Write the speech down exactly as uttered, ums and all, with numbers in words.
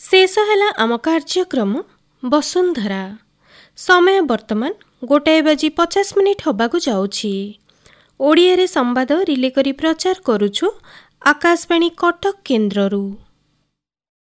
शेष है आम कार्यक्रम वसुंधरा। समय वर्तमान गोटाए बाजी पचास मिनिट होबाकु जाउछि। ओडिया रे संवाद रिले करी प्रचार करुछु आकाशवाणी कटक केन्द्ररू।